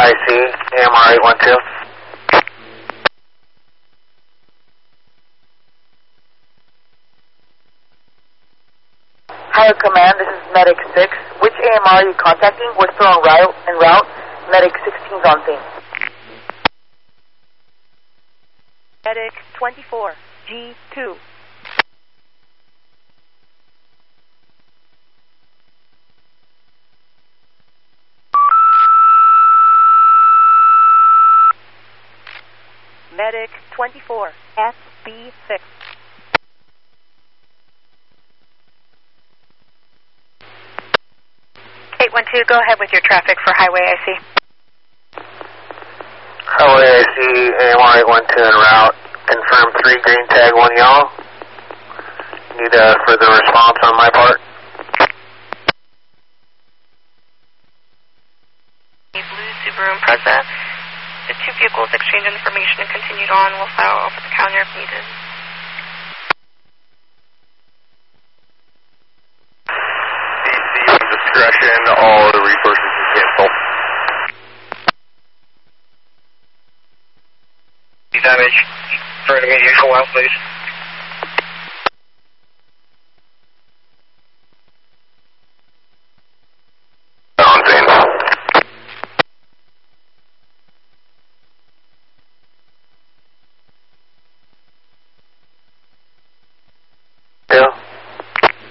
IC, AMR 812. Higher Command, this is Medic 6. Which AMR are you contacting? We're still en route. Medic 16's on thing. Medic 24, G2. Medic 24, SB6. Go ahead with your traffic for Highway IC. Highway IC, AMR 812 en route. Confirm 3 green tag 1 yellow. Need a further response on my part. Blue Subaru Impreza. The 2 vehicles exchanged information and continued on. We'll follow up with the counter if needed. Discretion, all the resources are canceled. Damage. For an immediate call out, please.